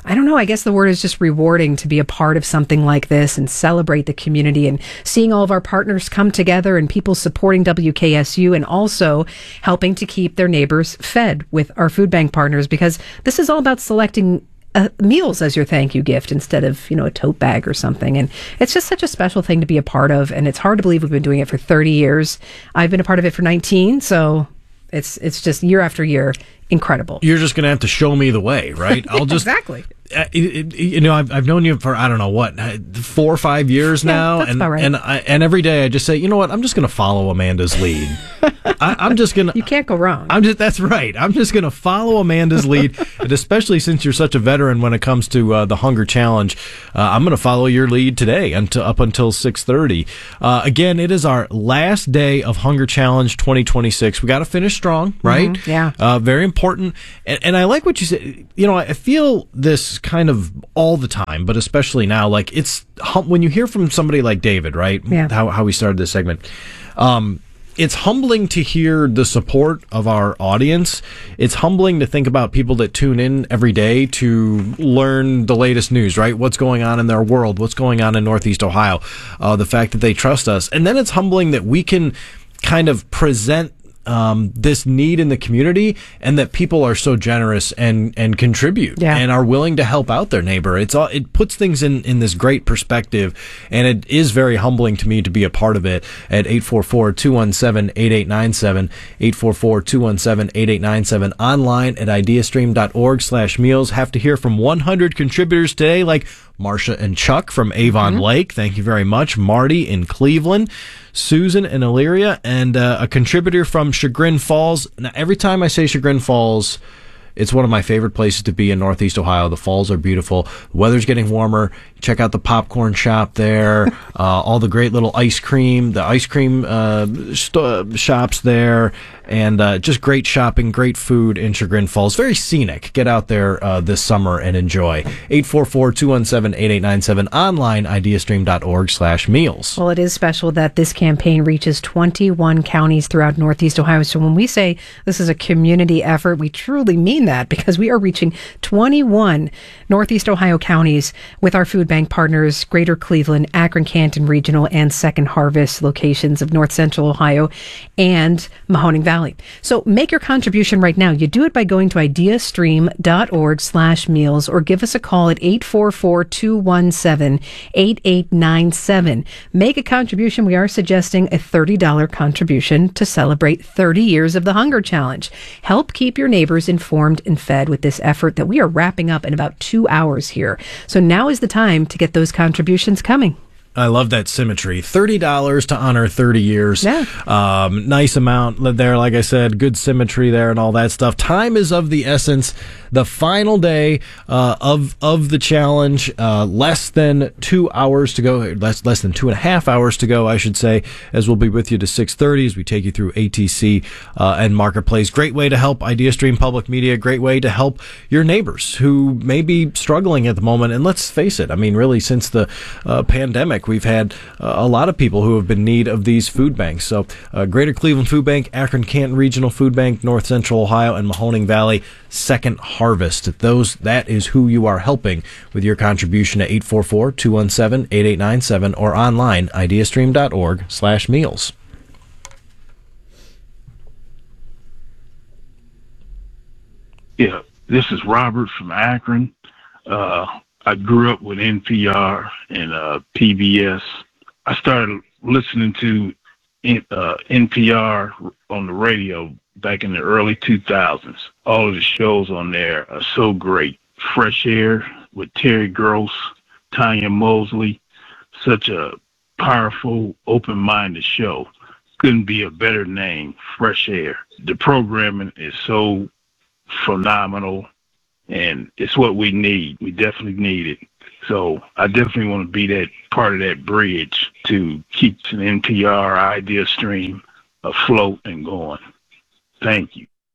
I don't know. I guess the word is just rewarding to be a part of something like this and celebrate the community and seeing all of our partners come together and people supporting W K S U and also helping to keep their neighbors fed with our food bank partners, because this is all about selecting uh, meals as your thank you gift instead of, you know, a tote bag or something. And it's just such a special thing to be a part of. And it's hard to believe we've been doing it for thirty years. I've been a part of it for nineteen. So it's, it's just year after year. Incredible. You're just going to have to show me the way, right? I'll just exactly. Uh, it, it, you know, I've I've known you for I don't know what four or five years now, yeah, that's and about right. and I, and every day I just say, you know what, I'm just going to follow Amanda's lead. I, I'm just gonna. You can't go wrong. I'm just. That's right. I'm just going to follow Amanda's lead, and especially since you're such a veteran when it comes to uh, the Hunger Challenge, uh, I'm going to follow your lead today until up until six thirty. Uh, again, it is our last day of Hunger Challenge twenty twenty-six. We got to finish strong, right? Mm-hmm, yeah. Uh, very important. And, and I like what you said. You know, I feel this kind of all the time, but especially now, like it's hum- when you hear from somebody like David, right? Yeah. How how we started this segment. Um, it's humbling to hear the support of our audience. It's humbling to think about people that tune in every day to learn the latest news, right? What's going on in their world? What's going on in Northeast Ohio? Uh, the fact that they trust us. And then it's humbling that we can kind of present Um, this need in the community, and that people are so generous and and contribute yeah. and are willing to help out their neighbor. It's all it puts things in in this great perspective, and it is very humbling to me to be a part of it. At eight four four, two one seven, eight eight nine seven, eight four four, two one seven, eight eight nine seven, online at ideastream.org slash meals. Have to hear from one hundred contributors today, like Marcia and Chuck from Avon mm-hmm. Lake. Thank you very much. Marty in Cleveland, Susan in Elyria, and uh, a contributor from Chagrin Falls. Now, every time I say Chagrin Falls, it's one of my favorite places to be in Northeast Ohio. The falls are beautiful. The weather's getting warmer. Check out the popcorn shop there. uh, all the great little ice cream, the ice cream uh, st- shops there, and uh, just great shopping, great food in Chagrin Falls. Very scenic. Get out there uh, this summer and enjoy. eight four four, two one seven, eight eight nine seven, online, ideastream.org slash meals. Well, it is special that this campaign reaches twenty-one counties throughout Northeast Ohio. So when we say this is a community effort, we truly mean that, because we are reaching twenty-one Northeast Ohio counties with our food bank partners, Greater Cleveland, Akron Canton Regional, and Second Harvest locations of North Central Ohio and Mahoning Valley. So make your contribution right now. You do it by going to ideastream.org slash meals or give us a call at eight four four, two one seven, eight eight nine seven. Make a contribution. We are suggesting a thirty dollars contribution to celebrate thirty years of the Hunger Challenge. Help keep your neighbors informed and fed with this effort that we are wrapping up in about two hours here. So now is the time to get those contributions coming. I love that symmetry. thirty dollars to honor thirty years. Yeah. Um, nice amount there. Like I said, good symmetry there and all that stuff. Time is of the essence. The final day uh, of of the challenge, uh, less than two hours to go, less less than two and a half hours to go, I should say, as we'll be with you to six thirty as we take you through A T C uh, and Marketplace. Great way to help IdeaStream Public Media. Great way to help your neighbors who may be struggling at the moment. And let's face it, I mean, really, since the uh, pandemic, we've had uh, a lot of people who have been in need of these food banks. So uh, Greater Cleveland Food Bank, Akron Canton Regional Food Bank, North Central Ohio, and Mahoning Valley Second Harvest. Those, that is who you are helping with your contribution at eight four four, two one seven, eight eight nine seven or online, ideastream.org slash meals. Yeah, this is Robert from Akron. Uh, I grew up with N P R and uh, P B S. I started listening to uh, N P R on the radio back in the early two thousands. All of the shows on there are so great. Fresh Air with Terry Gross, Tanya Mosley. Such a powerful, open-minded show. Couldn't be a better name, Fresh Air. The programming is so phenomenal, and it's what we need. We definitely need it. So I definitely want to be that part of that bridge to keep an N P R idea stream afloat and going. Thank you.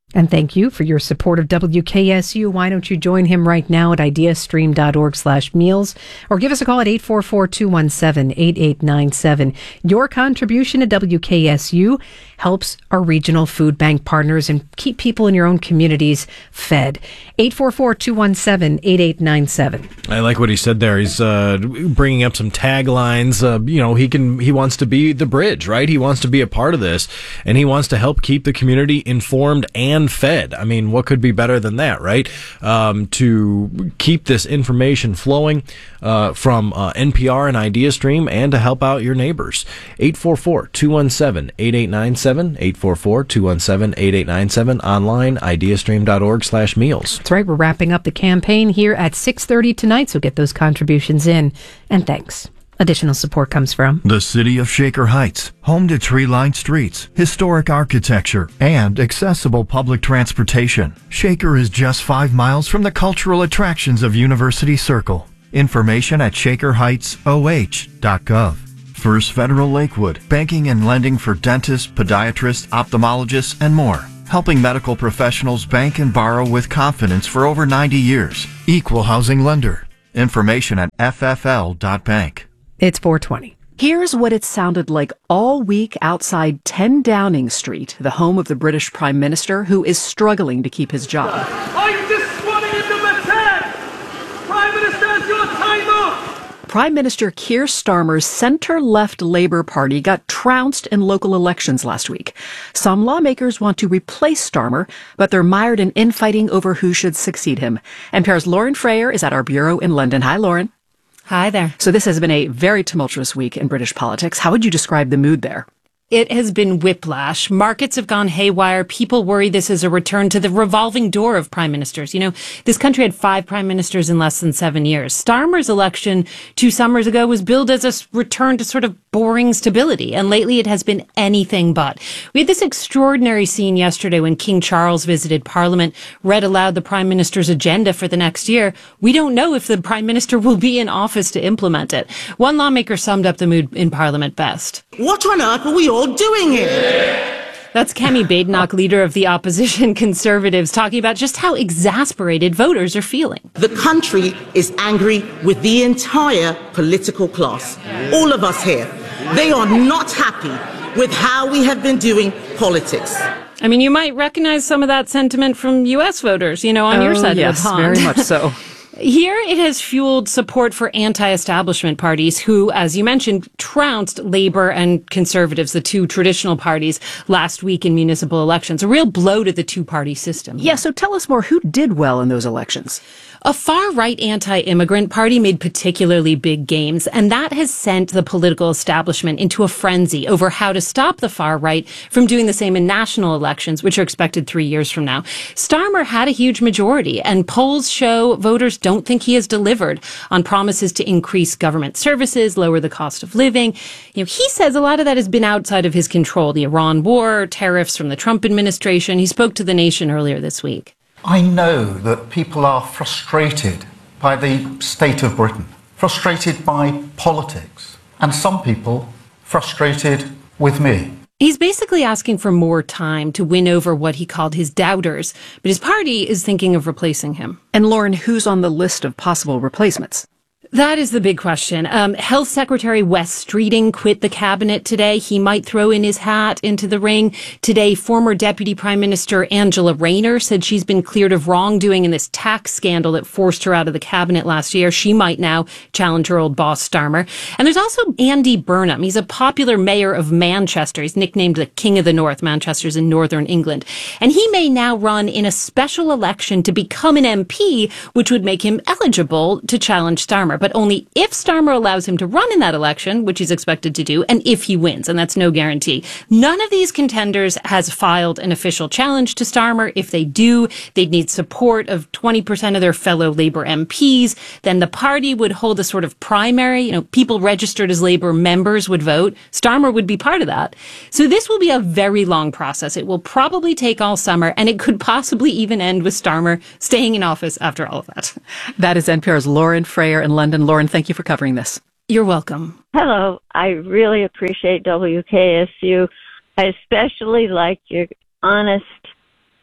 And thank you for your support of W K S U. Why don't you join him right now at ideastream.org slash meals or give us a call at eight four four, two one seven, eight eight nine seven. Your contribution to W K S U helps our regional food bank partners and keep people in your own communities fed. eight four four, two one seven, eight eight nine seven. I like what he said there. He's uh, bringing up some taglines. Uh, you know, he can. He wants to be the bridge, right? He wants to be a part of this, and he wants to help keep the community informed and fed. I mean, what could be better than that, right? Um, to keep this information flowing uh, from uh, N P R and IdeaStream, and to help out your neighbors. eight four four, two one seven, eight eight nine seven, eight four four, two one seven, eight eight nine seven, online, ideastream.org slash meals. That's right. We're wrapping up the campaign here at six thirty tonight, so get those contributions in. And thanks. Additional support comes from the city of Shaker Heights, home to tree-lined streets, historic architecture, and accessible public transportation. Shaker is just five miles from the cultural attractions of University Circle. Information at shaker heights o h dot gov. First Federal Lakewood, banking and lending for dentists, podiatrists, ophthalmologists, and more. Helping medical professionals bank and borrow with confidence for over ninety years. Equal housing lender. Information at f f l dot bank. It's four twenty. Here's what it sounded like all week outside ten Downing Street, the home of the British Prime Minister, who is struggling to keep his job. I'm just swanning in number ten! Prime Minister, your time up! Prime Minister Keir Starmer's center-left Labour Party got trounced in local elections last week. Some lawmakers want to replace Starmer, but they're mired in infighting over who should succeed him. N P R's Lauren Freyer is at our bureau in London. Hi, Lauren. Hi there. So this has been a very tumultuous week in British politics. How would you describe the mood there? It has been whiplash. Markets have gone haywire. People worry this is a return to the revolving door of prime ministers. You know, this country had five prime ministers in less than seven years. Starmer's election two summers ago was billed as a return to sort of boring stability, and lately it has been anything but. We had this extraordinary scene yesterday when King Charles visited Parliament, read aloud the prime minister's agenda for the next year. We don't know if the prime minister will be in office to implement it. One lawmaker summed up the mood in Parliament best. What on earth are we all doing here? That's Kemi Badenoch, leader of the opposition Conservatives, talking about just how exasperated voters are feeling. The country is angry with the entire political class. All of us here. They are not happy with how we have been doing politics. I mean, you might recognize some of that sentiment from U S voters, you know, on oh, your side yes, of the pond. Very much so. Here, it has fueled support for anti-establishment parties who, as you mentioned, trounced Labour and Conservatives, the two traditional parties, last week in municipal elections. A real blow to the two-party system. Yeah, so tell us more. Who did well in those elections? A far-right anti-immigrant party made particularly big gains, and that has sent the political establishment into a frenzy over how to stop the far-right from doing the same in national elections, which are expected three years from now. Starmer had a huge majority, and polls show voters don't think he has delivered on promises to increase government services, lower the cost of living. You know, he says a lot of that has been outside of his control. The Iran war, tariffs from the Trump administration. He spoke to The Nation earlier this week. I know that people are frustrated by the state of Britain, frustrated by politics, and some people frustrated with me. He's basically asking for more time to win over what he called his doubters, but his party is thinking of replacing him. And Lauren, who's on the list of possible replacements? That is the big question. Um, Health Secretary Wes Streeting quit the cabinet today. He might throw in his hat into the ring. Today, former Deputy Prime Minister Angela Rayner said she's been cleared of wrongdoing in this tax scandal that forced her out of the cabinet last year. She might now challenge her old boss, Starmer. And there's also Andy Burnham. He's a popular mayor of Manchester. He's nicknamed the King of the North. Manchester's in northern England. And he may now run in a special election to become an M P, which would make him eligible to challenge Starmer. But only if Starmer allows him to run in that election, which he's expected to do, and if he wins, and that's no guarantee. None of these contenders has filed an official challenge to Starmer. If they do, they'd need support of twenty percent of their fellow Labour M Ps. Then the party would hold a sort of primary. You know, people registered as Labour members would vote. Starmer would be part of that. So this will be a very long process. It will probably take all summer, and it could possibly even end with Starmer staying in office after all of that. That is N P R's Lauren Freyer in London. Lauren, thank you for covering this. You're welcome. Hello. I really appreciate W K S U. I especially like your honest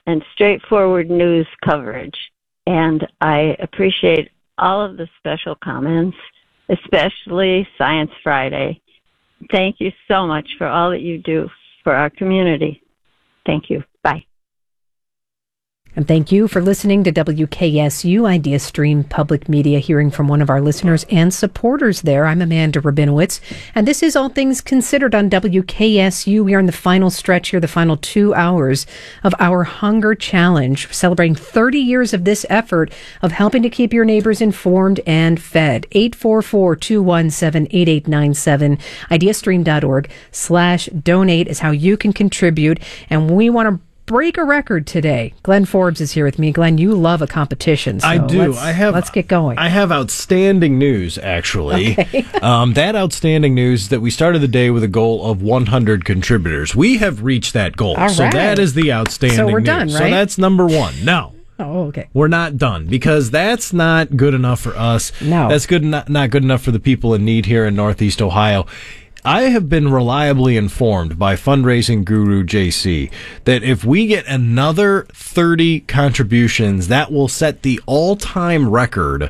and straightforward news coverage. And I appreciate all of the special comments, especially Science Friday. Thank you so much for all that you do for our community. Thank you. Bye. And thank you for listening to W K S U Idea Stream Public Media, hearing from one of our listeners and supporters there. I'm Amanda Rabinowitz, and this is All Things Considered on W K S U. We are in the final stretch here, the final two hours of our Hunger Challenge, celebrating thirty years of this effort of helping to keep your neighbors informed and fed. eight four four, two one seven, eight eight nine seven. Ideastream.org slash donate is how you can contribute, and we want to break a record today. Glenn Forbes is here with me. Glenn, you love a competition. So I do. Let's, I have. Let's get going. I have outstanding news, actually. Okay. um, that outstanding news is that we started the day with a goal of one hundred contributors. We have reached that goal. All so right. that is the outstanding So we're news. done, So right? that's number one. No. Oh, okay. We're not done, because that's not good enough for us. No. That's good. Not, not good enough for the people in need here in Northeast Ohio. I have been reliably informed by fundraising guru J C that if we get another thirty contributions, that will set the all-time record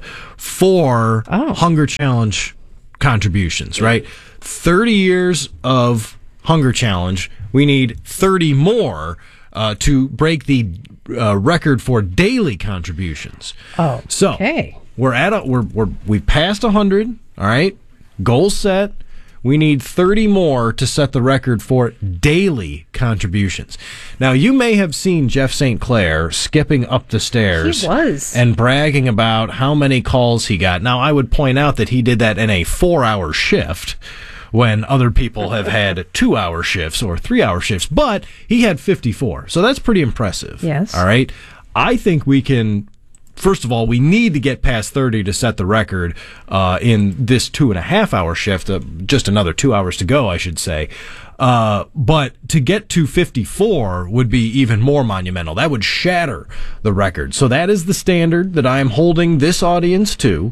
for Oh. Hunger Challenge contributions, right? thirty years of Hunger Challenge. We need thirty more uh, to break the uh, record for daily contributions. Oh, so okay. we're at a, we're we're we passed one hundred. All right, goal set. We need thirty more to set the record for daily contributions. Now, you may have seen Jeff Saint Clair skipping up the stairs. He was. And bragging about how many calls he got. Now, I would point out that he did that in a four-hour shift when other people have had two-hour shifts or three-hour shifts, but he had fifty-four. So that's pretty impressive. Yes. All right. I think we can... First of all, we need to get past thirty to set the record uh, in this two and a half hour shift. Uh, just another two hours to go, I should say. Uh, but to get to fifty-four would be even more monumental. That would shatter the record. So that is the standard that I am holding this audience to.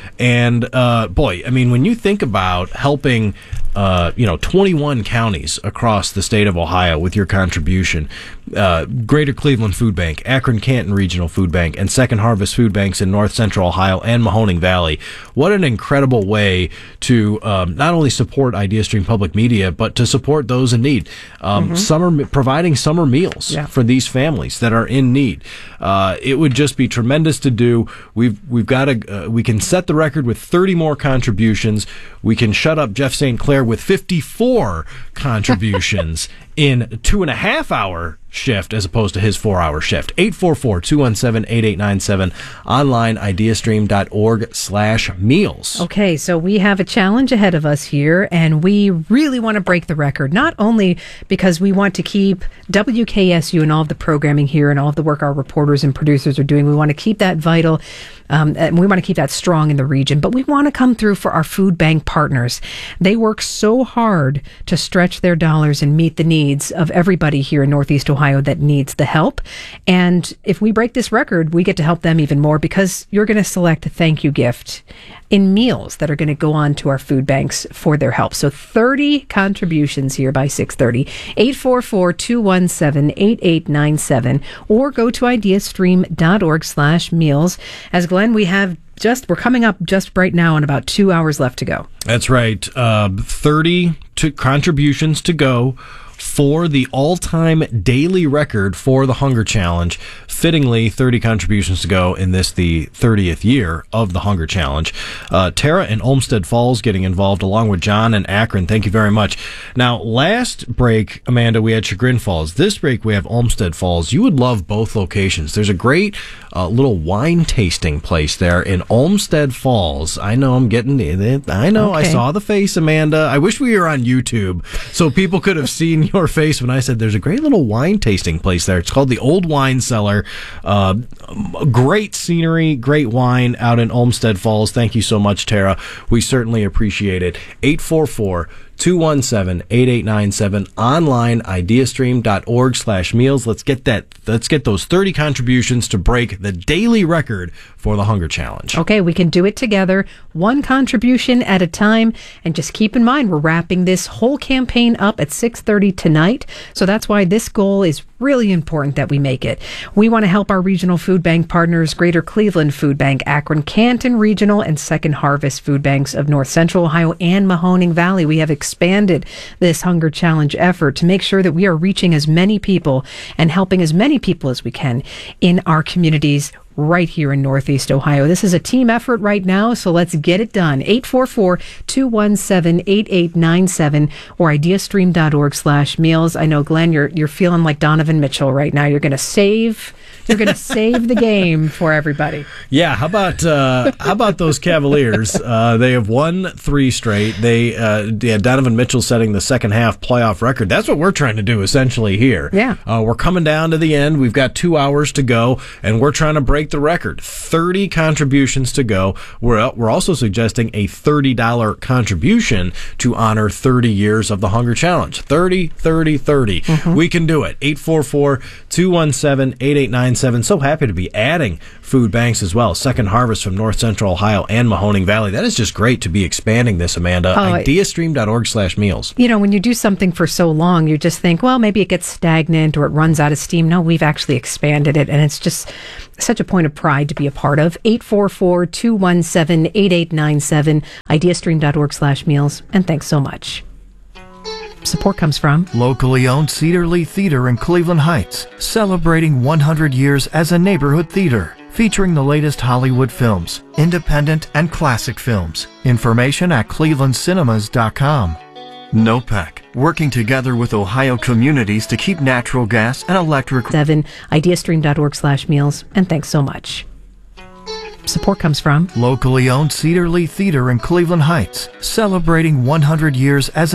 And uh, boy, I mean, when you think about helping, uh, you know, twenty-one counties across the state of Ohio with your contribution, uh, Greater Cleveland Food Bank, Akron Canton Regional Food Bank, and Second Harvest Food Banks in North Central Ohio and Mahoning Valley, what an incredible way to um, not only support IdeaStream Public Media, but to support those in need. Um, Mm-hmm. Summer providing summer meals Yeah. for these families that are in need. Uh, it would just be tremendous to do. We've we've got to uh, we can set the record with thirty more contributions. We can shut up Jeff Saint Clair with fifty-four contributions in a two and a half hour shift as opposed to his four hour shift. eight four four, two one seven, eight eight nine seven. Online, ideastream.org slash meals. Okay, so we have a challenge ahead of us here, and we really want to break the record, not only because we want to keep W K S U and all of the programming here and all of the work our reporters and producers are doing. We want to keep that vital, um, and we want to keep that strong in the region, but we want to come through for our food bank partners. They work so hard to stretch their dollars and meet the needs of everybody here in Northeast Ohio that needs the help. And if we break this record, we get to help them even more, because you're going to select a thank you gift in meals that are going to go on to our food banks for their help. So thirty contributions here by six thirty. eight four four, two one seven, eight eight nine seven, or go to ideastream.org slash meals. As Glenn, we have just, we're coming up just right now on about two hours left to go. That's right. Uh, thirty to contributions to go for the all-time daily record for the Hunger Challenge. Fittingly, thirty contributions to go in this, the thirtieth year of the Hunger Challenge. Uh, Tara and Olmsted Falls getting involved, along with John and Akron. Thank you very much. Now, last break, Amanda, we had Chagrin Falls. This break, we have Olmsted Falls. You would love both locations. There's a great uh, little wine tasting place there in Olmsted Falls. I know I'm getting it. I know. Okay. I saw the face, Amanda. I wish we were on YouTube so people could have seen your face when I said there's a great little wine tasting place there. It's called the Old Wine Cellar. Uh, great scenery, great wine out in Olmsted Falls. Thank you so much, Tara. We certainly appreciate it. eight four four, two one seven, eight eight nine seven. Online, ideastream.org slash meals. Let's get that. Let's get those thirty contributions to break the daily record for the Hunger Challenge. Okay, we can do it together, one contribution at a time. And just keep in mind, we're wrapping this whole campaign up at six thirty tonight. So that's why this goal is really important that we make it. We want to help our regional food bank partners, Greater Cleveland Food Bank, Akron Canton Regional, and Second Harvest Food Banks of North Central Ohio and Mahoning Valley. We have expanded this Hunger Challenge effort to make sure that we are reaching as many people and helping as many people as we can in our communities right here in Northeast Ohio. This is a team effort right now, so let's get it done. eight four four, two one seven, eight eight nine seven or ideastream.org slash meals. I know, Glenn, you're you're feeling like Donovan Mitchell right now. You're going to save you're going to save the game for everybody. Yeah, how about uh, how about those Cavaliers? Uh, they have won three straight. They uh, yeah, Donovan Mitchell setting the second half playoff record. That's what we're trying to do essentially here. Yeah, uh, we're coming down to the end. We've got two hours to go, and we're trying to break the record. thirty contributions to go. We're we're also suggesting a thirty dollars contribution to honor thirty years of the Hunger Challenge. thirty, thirty, thirty. Mm-hmm. We can do it. eight four four, two one seven, eight eight nine seven. So happy to be adding food banks as well. Second Harvest from North Central Ohio and Mahoning Valley. That is just great to be expanding this, Amanda. Oh, ideastream.org slash meals. You know, when you do something for so long, you just think, well, maybe it gets stagnant or it runs out of steam. No, we've actually expanded it, and it's just such a point of pride to be a part of. eight four four, two one seven, eight eight nine seven, ideastream.org slash meals. And thanks so much. Support comes from locally owned Cedar Lee Theater in Cleveland Heights, celebrating one hundred years as a neighborhood theater, featuring the latest Hollywood films, independent and classic films. Information at cleveland cinemas dot com. NOPEC, working together with Ohio communities to keep natural gas and electric. seven, ideastream.org slash meals. And thanks so much. Support comes from locally owned Cedar Lee Theater in Cleveland Heights, celebrating one hundred years as a